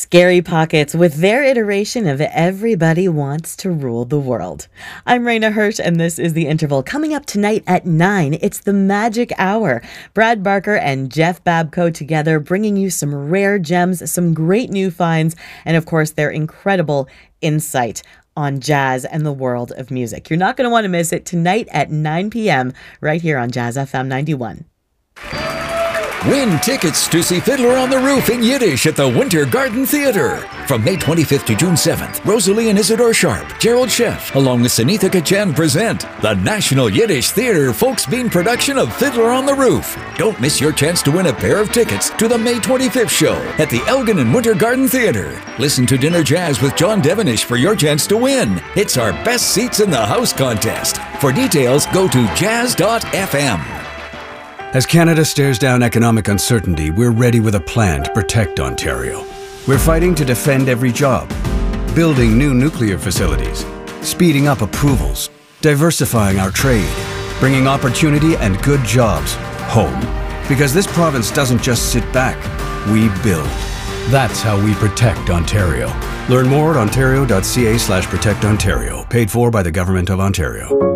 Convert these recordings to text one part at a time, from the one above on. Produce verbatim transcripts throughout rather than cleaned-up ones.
Scary Pockets with their iteration of Everybody Wants to Rule the World. I'm Raina Hirsch, and this is The Interval. Coming up tonight at nine, it's the Magic Hour. Brad Barker and Jeff Babko together, bringing you some rare gems, some great new finds, and of course, their incredible insight on jazz and the world of music. You're not going to want to miss it tonight at nine p.m. right here on Jazz F M ninety-one. Win tickets to see Fiddler on the Roof in Yiddish at the Winter Garden Theater. From May twenty-fifth to June seventh, Rosalie and Isidore Sharp, Gerald Sheff, along with Sunitha Kachan present the National Yiddish Theater Folksbean production of Fiddler on the Roof. Don't miss your chance to win a pair of tickets to the May twenty-fifth show at the Elgin and Winter Garden Theater. Listen to Dinner Jazz with John Devenish for your chance to win. It's our Best Seats in the House contest. For details, go to jazz dot f m. As Canada stares down economic uncertainty, we're ready with a plan to protect Ontario. We're fighting to defend every job, building new nuclear facilities, speeding up approvals, diversifying our trade, bringing opportunity and good jobs home. Because this province doesn't just sit back, we build. That's how we protect Ontario. Learn more at ontario.ca slash protect Ontario, paid for by the Government of Ontario.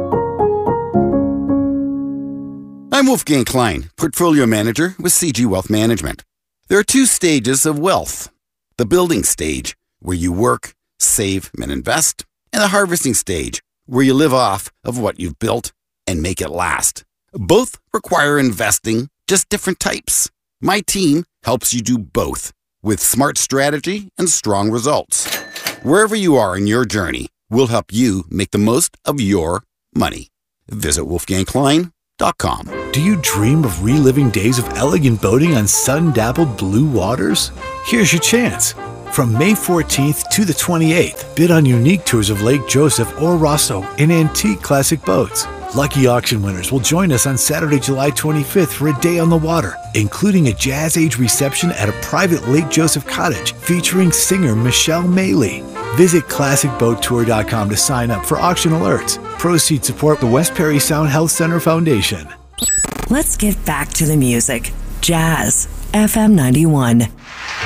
I'm Wolfgang Klein, Portfolio Manager with C G Wealth Management. There are two stages of wealth. The building stage, where you work, save, and invest, and the harvesting stage, where you live off of what you've built and make it last. Both require investing, just different types. My team helps you do both with smart strategy and strong results. Wherever you are in your journey, we'll help you make the most of your money. Visit wolfgang klein dot com. Do you dream of reliving days of elegant boating on sun-dappled blue waters? Here's your chance. From May fourteenth to the twenty-eighth, bid on unique tours of Lake Joseph or Rosso in antique classic boats. Lucky auction winners will join us on Saturday, July twenty-fifth for a day on the water, including a jazz age reception at a private Lake Joseph cottage featuring singer Michelle Maley. Visit classic boat tour dot com to sign up for auction alerts. Proceeds support the West Perry Sound Health Center Foundation. Let's get back to the music. Jazz F M ninety-one.